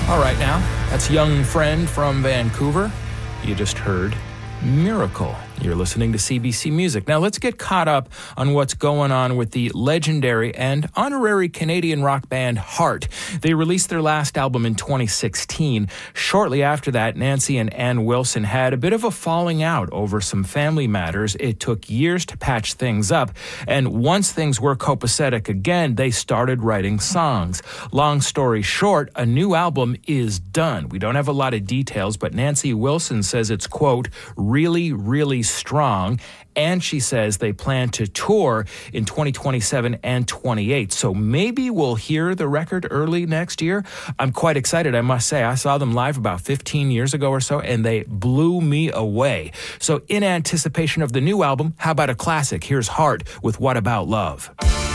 All right, now, that's Young Friend from Vancouver. You just heard Miracle. You're listening to CBC Music. Now let's get caught up on what's going on with the legendary and honorary Canadian rock band Heart. They released their last album in 2016. Shortly after that, Nancy and Ann Wilson had a bit of a falling out over some family matters. It took years to patch things up, and once things were copacetic again, they started writing songs. Long story short, a new album is done. We don't have a lot of details, but Nancy Wilson says it's, quote, really, really strong, and she says they plan to tour in 2027 and 28. So maybe we'll hear the record early next year. I'm quite excited, I must say. I saw them live about 15 years ago or so, and they blew me away. So in anticipation of the new album, how about a classic? Here's Heart with What About Love?